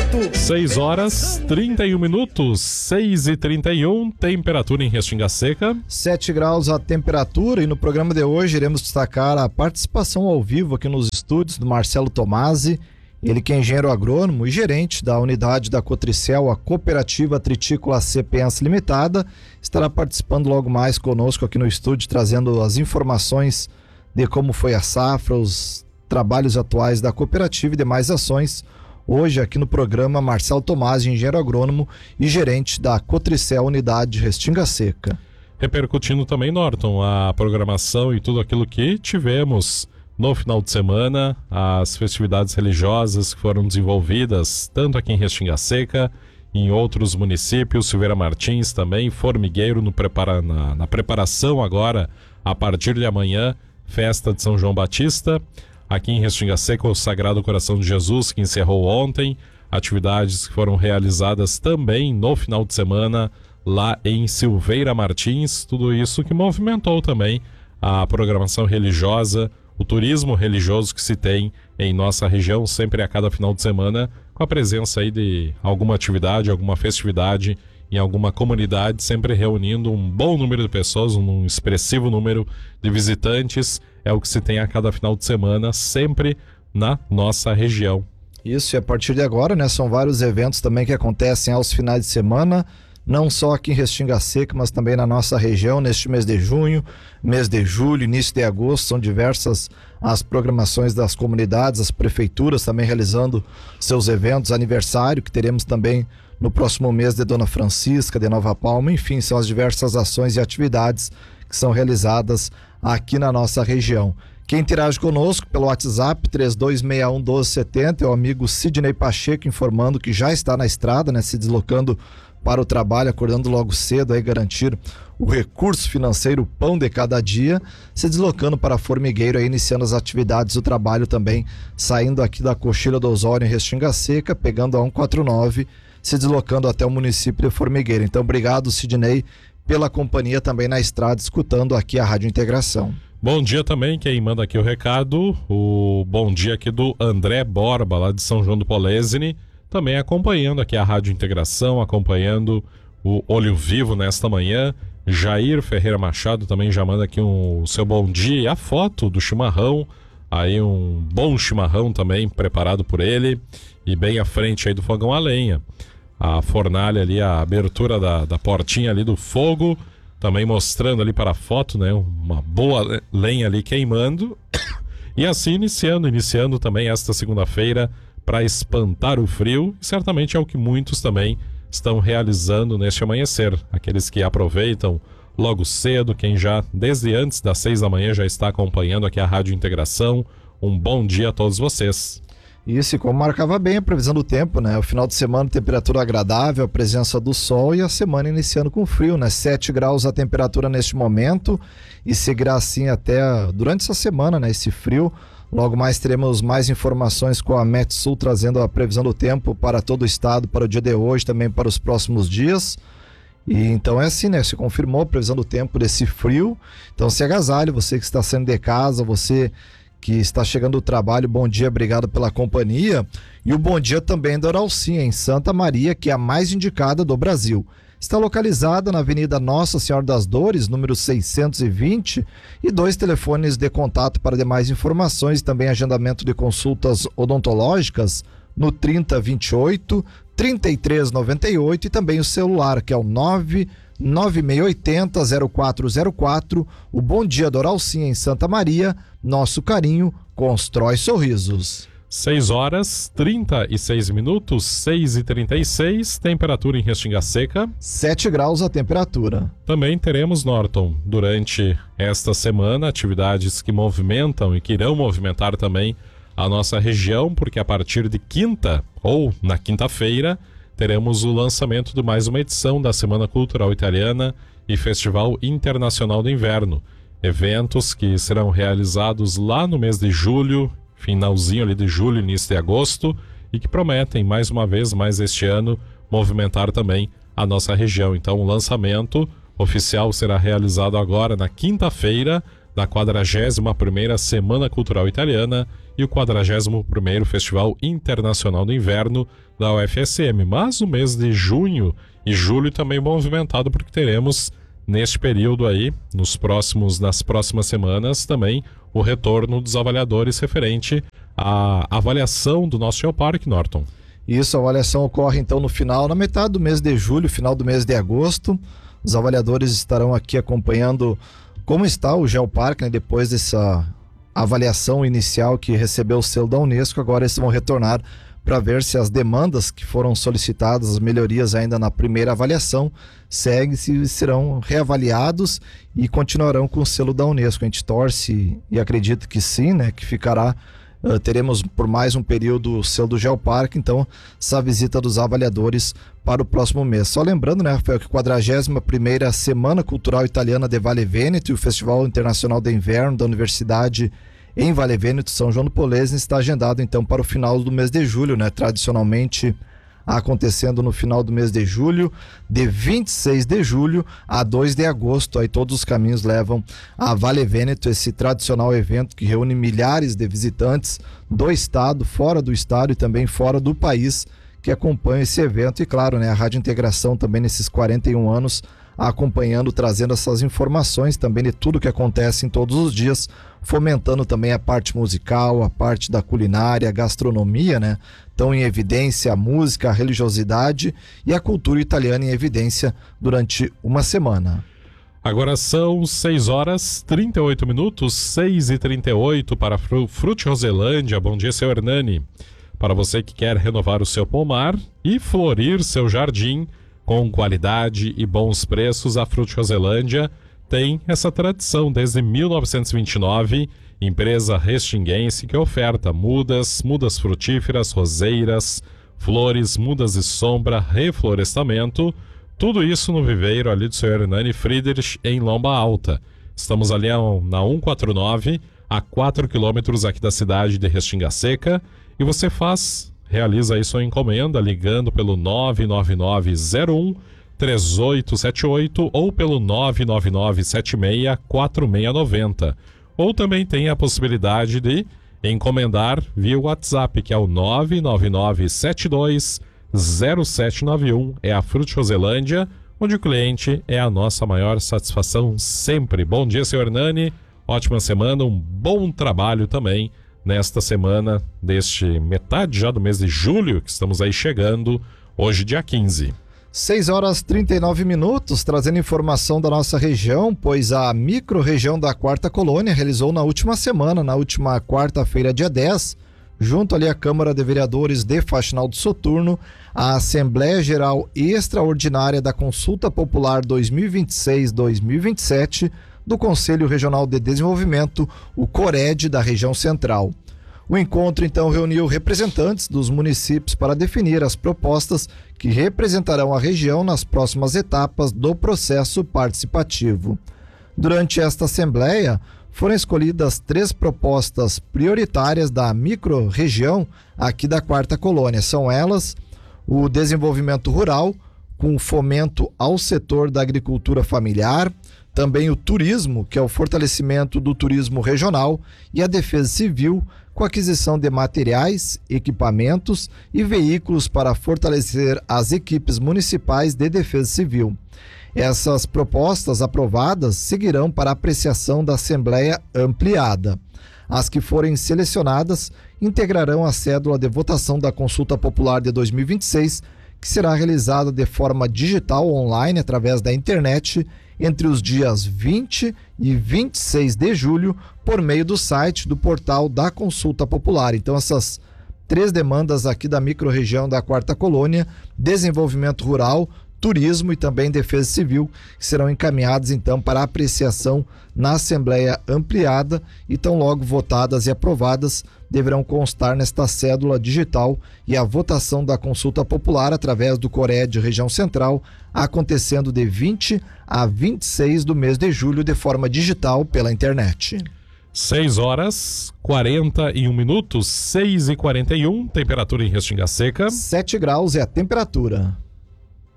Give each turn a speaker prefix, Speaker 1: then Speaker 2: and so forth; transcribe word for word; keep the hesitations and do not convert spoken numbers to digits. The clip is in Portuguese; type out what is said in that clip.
Speaker 1: Certo.
Speaker 2: seis horas, trinta e um minutos, seis e trinta e um, temperatura em Restinga Seca.
Speaker 3: sete graus a temperatura, e no programa de hoje iremos destacar a participação ao vivo aqui nos estúdios do Marcelo Tomasi, ele que é engenheiro agrônomo e gerente da unidade da Cotricel, a Cooperativa Tritícola Cepense Limitada, estará participando logo mais conosco aqui no estúdio, trazendo as informações de como foi a safra, os trabalhos atuais da cooperativa e demais ações. Hoje aqui no programa, Marcelo Tomasi, engenheiro agrônomo e gerente da Cotricel, unidade de Restinga Seca.
Speaker 2: Repercutindo também, Norton, a programação e tudo aquilo que tivemos no final de semana, as festividades religiosas que foram desenvolvidas tanto aqui em Restinga Seca, em outros municípios, Silveira Martins também, Formigueiro no prepara, na, na preparação agora, a partir de amanhã, festa de São João Batista. Aqui em Restinga Seca, o Sagrado Coração de Jesus, que encerrou ontem, atividades que foram realizadas também no final de semana lá em Silveira Martins, tudo isso que movimentou também a programação religiosa, o turismo religioso que se tem em nossa região, sempre a cada final de semana, com a presença aí de alguma atividade, alguma festividade em alguma comunidade, sempre reunindo um bom número de pessoas, um expressivo número de visitantes, é o que se tem a cada final de semana, sempre na nossa região.
Speaker 3: Isso, e a partir de agora, né, são vários eventos também que acontecem aos finais de semana, não só aqui em Restinga Seca, mas também na nossa região, neste mês de junho, mês de julho, início de agosto, são diversas as programações das comunidades, as prefeituras também realizando seus eventos, aniversário, que teremos também no próximo mês de Dona Francisca, de Nova Palma, enfim, são as diversas ações e atividades que são realizadas aqui na nossa região. Quem interage conosco pelo WhatsApp três dois seis um um doze setenta é o amigo Sidney Pacheco, informando que já está na estrada, né, se deslocando para o trabalho, acordando logo cedo, aí garantir o recurso financeiro, o pão de cada dia, se deslocando para Formigueiro, aí iniciando as atividades do trabalho também, saindo aqui da Coxilha do Osório em Restinga Seca, pegando a cento e quarenta e nove, se deslocando até o município de Formigueiro. Então, obrigado, Sidney, pela companhia também na estrada, escutando aqui a Rádio Integração.
Speaker 2: Bom dia também, quem manda aqui o recado, o bom dia aqui do André Borba, lá de São João do Polesine, também acompanhando aqui a Rádio Integração, acompanhando o Olho Vivo nesta manhã. Jair Ferreira Machado também já manda aqui um, o seu bom dia e a foto do chimarrão, aí um bom chimarrão também preparado por ele e bem à frente aí do fogão a lenha. A fornalha ali, a abertura da, da portinha ali do fogo, também mostrando ali para a foto, né, uma boa lenha ali queimando. E assim iniciando, iniciando também esta segunda-feira para espantar o frio, e certamente é o que muitos também estão realizando neste amanhecer. Aqueles que aproveitam logo cedo, quem já desde antes das seis da manhã já está acompanhando aqui a Rádio Integração. Um bom dia a todos vocês.
Speaker 3: Isso, e como marcava bem a previsão do tempo, né? O final de semana, temperatura agradável, a presença do sol, e a semana iniciando com frio, né? sete graus a temperatura neste momento, e seguirá assim até durante essa semana, né? Esse frio. Logo mais teremos mais informações com a Metsul, trazendo a previsão do tempo para todo o estado, para o dia de hoje, também para os próximos dias. E então é assim, né? Se confirmou a previsão do tempo desse frio. Então se agasalhe, você que está saindo de casa, você que está chegando do trabalho, bom dia, obrigado pela companhia. E o bom dia também da Oralcinha, em Santa Maria, que é a mais indicada do Brasil. Está localizada na Avenida Nossa Senhora das Dores, número seiscentos e vinte, e dois telefones de contato para demais informações e também agendamento de consultas odontológicas no trinta, vinte e oito, trinta e três, noventa e oito, e também o celular, que é o nove nove seis oito zero, zero quatro zero quatro. O Bom Dia do Oralcinha em Santa Maria, nosso carinho constrói sorrisos.
Speaker 2: seis horas, trinta e seis minutos, seis e trinta e seis, temperatura em Restinga Seca.
Speaker 3: sete graus a temperatura.
Speaker 2: Também teremos, Norton, durante esta semana, atividades que movimentam e que irão movimentar também a nossa região, porque a partir de quinta, ou na quinta-feira, teremos o lançamento de mais uma edição da Semana Cultural Italiana e Festival Internacional do Inverno. Eventos que serão realizados lá no mês de julho, finalzinho ali de julho, início de agosto, e que prometem, mais uma vez, mais este ano, movimentar também a nossa região. Então, o lançamento oficial será realizado agora na quinta-feira, da quadragésima primeira Semana Cultural Italiana e o quadragésimo primeiro Festival Internacional do Inverno da U F S M. Mas o mês de junho e julho também movimentado, porque teremos neste período aí, nos próximos, nas próximas semanas, também o retorno dos avaliadores referente à avaliação do nosso Geoparque, Norton.
Speaker 3: Isso, a avaliação ocorre então no final, na metade do mês de julho, final do mês de agosto. Os avaliadores estarão aqui acompanhando como está o Geoparque, né, depois dessa avaliação inicial que recebeu o selo da Unesco. Agora eles vão retornar para ver se as demandas que foram solicitadas, as melhorias ainda na primeira avaliação, seguem, se serão reavaliados e continuarão com o selo da Unesco. A gente torce e acredita que sim, né, que ficará, uh, teremos por mais um período o selo do Geoparque, então essa visita dos avaliadores para o próximo mês. Só lembrando, né, Rafael, que a quadragésima primeira Semana Cultural Italiana de Valle Veneto e o Festival Internacional de Inverno da Universidade em Valle Veneto, São João do Polesine, está agendado então para o final do mês de julho, né? Tradicionalmente acontecendo no final do mês de julho, de vinte e seis de julho a dois de agosto. Aí todos os caminhos levam a Valle Veneto, esse tradicional evento que reúne milhares de visitantes do estado, fora do estado e também fora do país, que acompanham esse evento. E claro, né, a Rádio Integração também nesses quarenta e um anos acompanhando, trazendo essas informações também de tudo que acontece em todos os dias, fomentando também a parte musical, a parte da culinária, a gastronomia, né? Estão em evidência a música, a religiosidade e a cultura italiana em evidência durante uma semana.
Speaker 2: Agora são seis horas e trinta e oito minutos, seis e trinta e oito para Fruti Roselândia. Bom dia, seu Hernani. Para você que quer renovar o seu pomar e florir seu jardim com qualidade e bons preços, a Fruti Roselândia tem essa tradição desde mil novecentos e vinte e nove, empresa restinguense que oferta mudas, mudas frutíferas, roseiras, flores, mudas de sombra, reflorestamento, tudo isso no viveiro ali do senhor Hernani Friedrich, em Lomba Alta. Estamos ali na cento e quarenta e nove, a quatro quilômetros aqui da cidade de Restinga Seca, e você faz, realiza aí sua encomenda ligando pelo nove nove nove zero um três oito sete oito ou pelo nove nove nove sete seis quatro seis nove zero. Ou também tem a possibilidade de encomendar via WhatsApp, que é o nove nove nove sete dois zero sete nove um. É a Fruti Roselândia, onde o cliente é a nossa maior satisfação sempre. Bom dia, senhor Hernani. Ótima semana, um bom trabalho também nesta semana, deste metade já do mês de julho, que estamos aí chegando, hoje dia quinze.
Speaker 3: seis horas e trinta e nove minutos, trazendo informação da nossa região, pois a micro-região da Quarta Colônia realizou na última semana, na última quarta-feira, dia dez, junto ali à Câmara de Vereadores de Faxinal do Soturno, a Assembleia Geral Extraordinária da Consulta Popular dois mil e vinte e seis dois mil e vinte e sete do Conselho Regional de Desenvolvimento, o CORED, da região central. O encontro, então, reuniu representantes dos municípios para definir as propostas que representarão a região nas próximas etapas do processo participativo. Durante esta assembleia, foram escolhidas três propostas prioritárias da micro-região aqui da Quarta Colônia. São elas: o desenvolvimento rural, com fomento ao setor da agricultura familiar, também o turismo, que é o fortalecimento do turismo regional, e a defesa civil, com aquisição de materiais, equipamentos e veículos para fortalecer as equipes municipais de defesa civil. Essas propostas aprovadas seguirão para apreciação da Assembleia Ampliada. As que forem selecionadas integrarão a cédula de votação da Consulta Popular de dois mil e vinte e seis, que será realizada de forma digital online através da internet entre os dias vinte e vinte e seis de julho, por meio do site do portal da Consulta Popular. Então, essas três demandas aqui da micro-região da Quarta Colônia: desenvolvimento rural, turismo e também defesa civil, que serão encaminhadas então para apreciação na Assembleia Ampliada, e tão logo votadas e aprovadas deverão constar nesta cédula digital, e a votação da consulta popular através do CORED Região Central acontecendo de vinte a vinte e seis do mês de julho de forma digital pela internet.
Speaker 2: seis horas e quarenta e um minutos, seis e quarenta e um, temperatura em Restinga Seca.
Speaker 3: sete graus é a temperatura.